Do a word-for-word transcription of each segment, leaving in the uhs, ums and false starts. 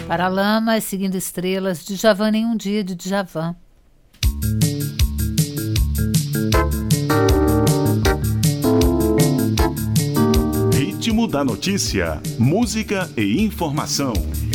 Paralamas, Seguindo Estrelas, Djavan, Nenhum Dia de Djavan. Ritmo da notícia, música e informação.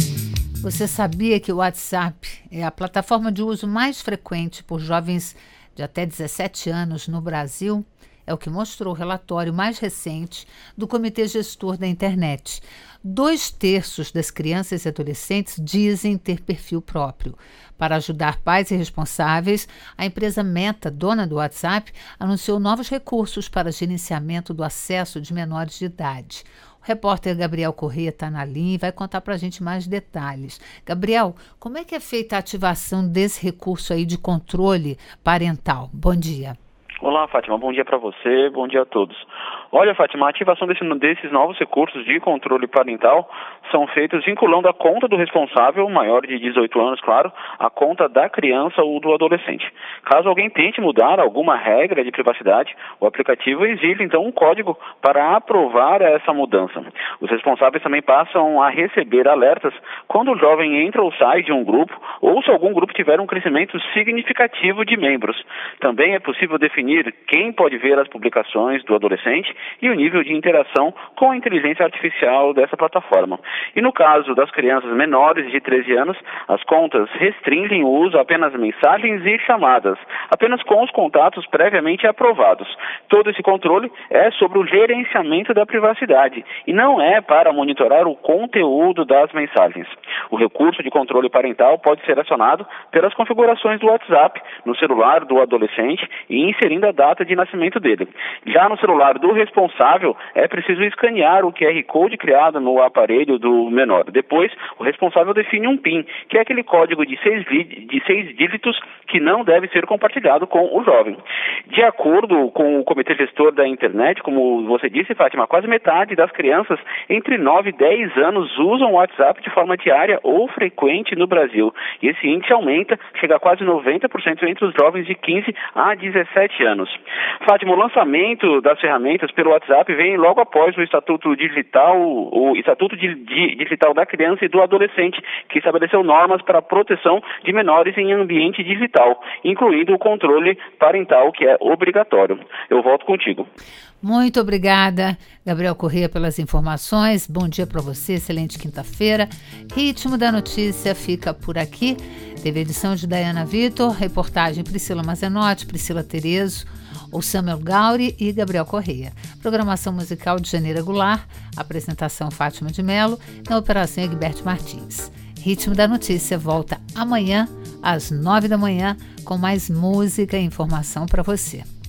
Você sabia que o WhatsApp é a plataforma de uso mais frequente por jovens de até dezessete anos no Brasil? É o que mostrou o relatório mais recente do Comitê Gestor da Internet. Dois terços das crianças e adolescentes dizem ter perfil próprio. Para ajudar pais e responsáveis, a empresa Meta, dona do WhatsApp, anunciou novos recursos para gerenciamento do acesso de menores de idade. O repórter Gabriel Corrêa está na linha e vai contar para a gente mais detalhes. Gabriel, como é que é feita a ativação desse recurso aí de controle parental? Bom dia. Olá, Fátima. Bom dia para você, bom dia a todos. Olha, Fátima, a ativação desse, desses novos recursos de controle parental são feitos vinculando a conta do responsável, maior de dezoito anos, claro, a conta da criança ou do adolescente. Caso alguém tente mudar alguma regra de privacidade, o aplicativo exige, então, um código para aprovar essa mudança. Os responsáveis também passam a receber alertas quando o jovem entra ou sai de um grupo ou se algum grupo tiver um crescimento significativo de membros. Também é possível definir quem pode ver as publicações do adolescente e o nível de interação com a inteligência artificial dessa plataforma. E no caso das crianças menores de treze anos, as contas restringem o uso a apenas mensagens e chamadas, apenas com os contatos previamente aprovados. Todo esse controle é sobre o gerenciamento da privacidade e não é para monitorar o conteúdo das mensagens. O recurso de controle parental pode ser acionado pelas configurações do WhatsApp no celular do adolescente e inserindo a data de nascimento dele. Já no celular do responsável, é preciso escanear o Q R Code criado no aparelho do menor. Depois, o responsável define um PIN, que é aquele código de seis, de seis dígitos que não deve ser compartilhado com o jovem. De acordo com o Comitê Gestor da Internet, como você disse, Fátima, quase metade das crianças entre nove e dez anos usam o WhatsApp de forma diária ou frequente no Brasil. E esse índice aumenta, chega a quase noventa por cento entre os jovens de quinze a dezessete anos. Fátima, o lançamento das ferramentas pelo WhatsApp vem logo após o Estatuto Digital, o Estatuto Digital da Criança e do Adolescente, que estabeleceu normas para a proteção de menores em ambiente digital, incluindo o controle parental, que é obrigatório. Eu volto contigo. Muito obrigada, Gabriel Corrêa, pelas informações. Bom dia para você, excelente quinta-feira. Ritmo da Notícia fica por aqui. Teve edição de Dayana Vitor, reportagem Priscila Mazenotti, Priscila Terezo, o Samuel Gauri e Gabriel Corrêa. Programação musical de Janeira Goulart, apresentação Fátima de Mello, na operação Egberto Martins. Ritmo da Notícia volta amanhã, às nove da manhã, com mais música e informação para você.